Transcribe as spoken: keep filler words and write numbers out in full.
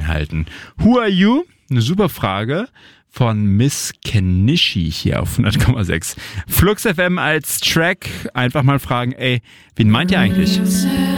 halten. Who are you? Eine super Frage von Miss Kenichi hier auf hundert Komma sechs. Flux F M als Track. Einfach mal fragen, ey, wen meint ihr eigentlich?